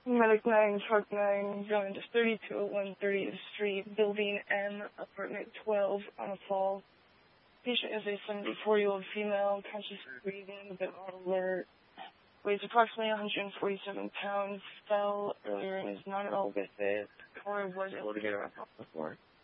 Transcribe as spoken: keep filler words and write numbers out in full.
Medic nine, Truck nine, going to thirty-two oh one thirtieth Street, Building M, Apartment twelve, on a fall. Patient is a seventy-four-year-old female, conscious of breathing, but not alert. Weighs approximately one hundred forty-seven pounds, fell earlier and is not at all with it. Coroner was able to get her up off the floor.